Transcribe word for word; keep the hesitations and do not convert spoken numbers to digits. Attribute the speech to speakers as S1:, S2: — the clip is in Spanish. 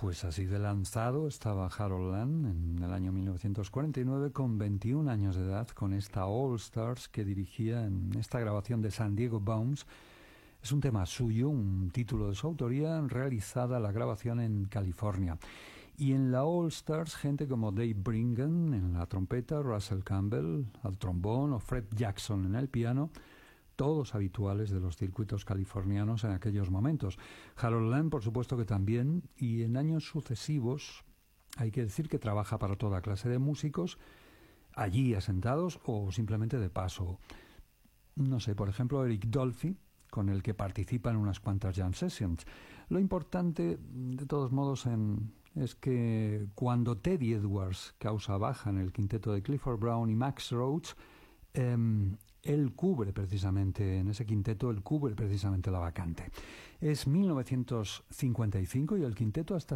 S1: Pues así de lanzado estaba Harold Land en el año mil novecientos cuarenta y nueve con veintiún años de edad, con esta All Stars que dirigía en esta grabación de San Diego Bombs. Es un tema suyo, un título de su autoría, realizada la grabación en California. Y en la All Stars, gente como Dave Bringen en la trompeta, Russell Campbell al trombón o Fred Jackson en el piano, todos habituales de los circuitos californianos en aquellos momentos. Harold Land, por supuesto que también, y en años sucesivos hay que decir que trabaja para toda clase de músicos, allí asentados o simplemente de paso. No sé, por ejemplo, Eric Dolphy, con el que participa en unas cuantas jam sessions. Lo importante, de todos modos, en, es que cuando Teddy Edwards causa baja en el quinteto de Clifford Brown y Max Roach, eh, él cubre precisamente, en ese quinteto, él cubre precisamente la vacante. Es mil novecientos cincuenta y cinco y el quinteto hasta